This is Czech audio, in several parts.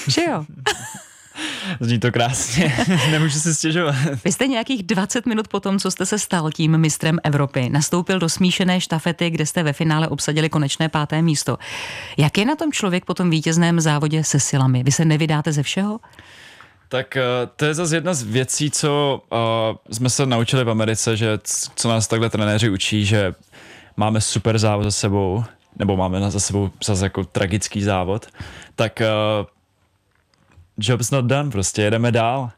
Že jo? Zní to krásně, nemůžu si stěžovat. Vy jste nějakých 20 minut po tom, co jste se stal tím mistrem Evropy, nastoupil do smíšené štafety, kde jste ve finále obsadili konečné 5. místo. Jak je na tom člověk po tom vítězném závodě se silami? Vy se nevydáte ze všeho? Tak to je zase jedna z věcí, co jsme se naučili v Americe, že co nás takhle trenéři učí, že máme super závod za sebou, nebo máme za sebou zase jako tragický závod, tak job's not done, prostě jedeme dál.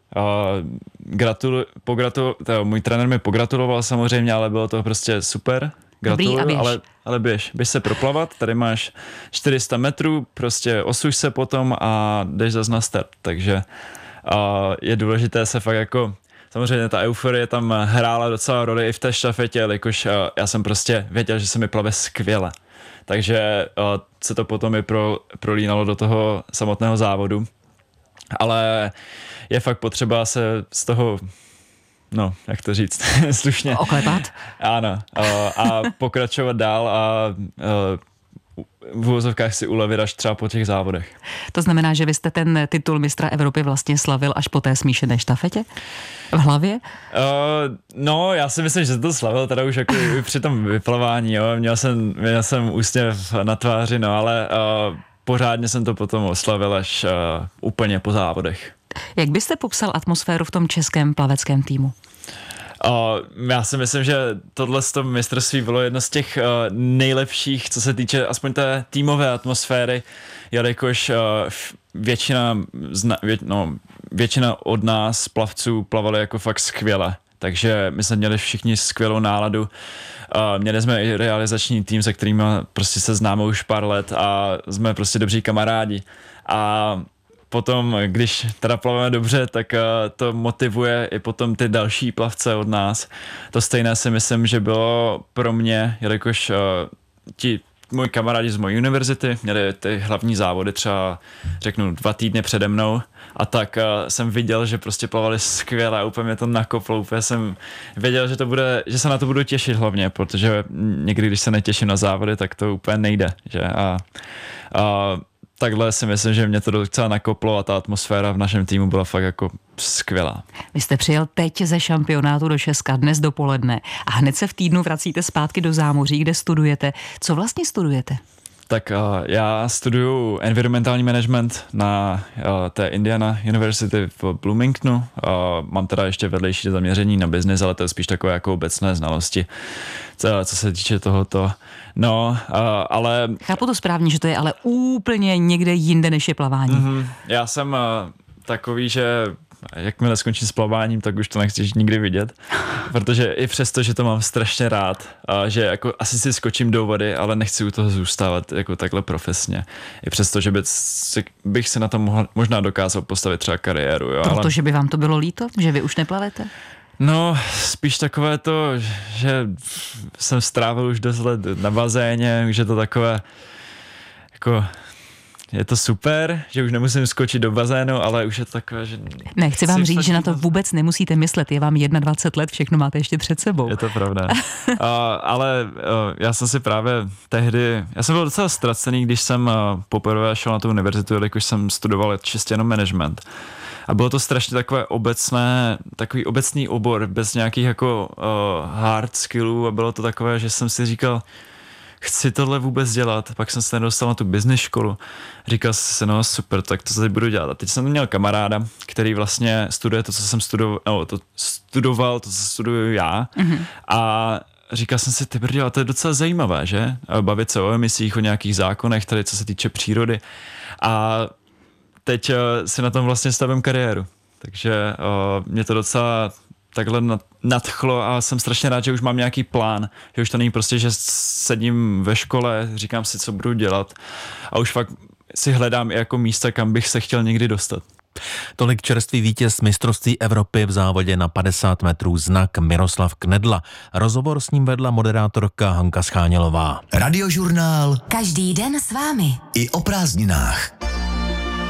Můj trenér mi pogratuloval samozřejmě, ale bylo to prostě super. Gratuluju, ale běž se proplavat, tady máš 400 metrů, prostě osuš se potom a jdeš zase na start, takže je důležité se fakt jako, samozřejmě ta euforie tam hrála docela roli i v té štafetě, jelikož já jsem prostě věděl, že se mi plave skvěle, takže se to potom i prolínalo do toho samotného závodu, ale je fakt potřeba se z toho, no, jak to říct, slušně. Oklepat? Ano, a pokračovat dál a v uvozovkách si ulevit až třeba po těch závodech. To znamená, že vy jste ten titul mistra Evropy vlastně slavil až po té smíšené štafetě? V hlavě? No, já si myslím, že to slavil teda už jako při tom vyplavání, jo. Měl jsem úsměv na tváři, no, ale pořádně jsem to potom oslavil až úplně po závodech. Jak byste popsal atmosféru v tom českém plaveckém týmu? Já si myslím, že tohle mistrovství bylo jedno z těch nejlepších, co se týče aspoň té týmové atmosféry, jelikož většina od nás plavců plavali jako fakt skvěle. Takže my jsme měli všichni skvělou náladu. Měli jsme i realizační tým, se kterými prostě se známe už pár let a jsme prostě dobří kamarádi. A potom, když teda plaveme dobře, tak to motivuje i potom ty další plavce od nás. To stejné si myslím, že bylo pro mě, jelikož ti moji kamarádi z mojí univerzity měli ty hlavní závody třeba, řeknu, 2 týdny přede mnou a tak jsem viděl, že prostě plavali skvěle a úplně mě to nakoplo, úplně jsem věděl, že se na to budu těšit hlavně, protože někdy, když se netěším na závody, tak to úplně nejde, že? A takhle si myslím, že mě to docela nakoplo a ta atmosféra v našem týmu byla fakt jako skvělá. Vy jste přijel teď ze šampionátu do Česka dnes dopoledne a hned se v týdnu vracíte zpátky do zámoří, kde studujete. Co vlastně studujete? Tak já studuju environmentální management na té Indiana University v Bloomingtonu. Mám teda ještě vedlejší zaměření na business, ale to je spíš takové jako obecné znalosti, co se týče tohoto. No, ale... Chápu to správně, že to je ale úplně někde jinde, než je plavání. Já jsem takový, že jakmile skončím s plaváním, tak už to nechceš nikdy vidět, protože i přesto, že to mám strašně rád, že jako asi si skočím do vody, ale nechci u toho zůstávat jako takhle profesně. I přesto, že bych si na tom možná dokázal postavit třeba kariéru. Jo, protože by vám to bylo líto, že vy už neplavete? No, spíš takové to, že jsem strávil už dost let na bazéně, že to takové jako... Je to super, že už nemusím skočit do bazénu, ale už je to takové, že... Ne, chci vám říct, že na to vůbec nemusíte myslet. Je vám 21 let, všechno máte ještě před sebou. Je to pravda. Ale já jsem si právě tehdy... Já jsem byl docela ztracený, když jsem poprvé šel na tu univerzitu, jelikož jsem studoval čistě jenom management. A bylo to strašně takový obecný obor, bez nějakých jako hard skillů a bylo to takové, že jsem si říkal... Chci tohle vůbec dělat, pak jsem se nedostal na tu business školu. Říkal jsem si, no super, tak to teď budu dělat. A teď jsem měl kamaráda, který vlastně studuje to, co jsem studoval, to, co studuju já. A říkal jsem si, ty brďo, to je docela zajímavé, že? Bavit se o emisích, o nějakých zákonech, tady co se týče přírody. A teď si na tom vlastně stavím kariéru. Takže mě to docela takhle nadchlo a jsem strašně rád, že už mám nějaký plán, že už to není prostě, že sedím ve škole, říkám si, co budu dělat a už fakt si hledám i jako místa, kam bych se chtěl někdy dostat. Tolik čerstvý vítěz mistrovství Evropy v závodě na 50 metrů znak Miroslav Knedla. Rozhovor s ním vedla moderátorka Hanka Schánělová. Radiožurnál. Každý den s vámi. I o prázdninách.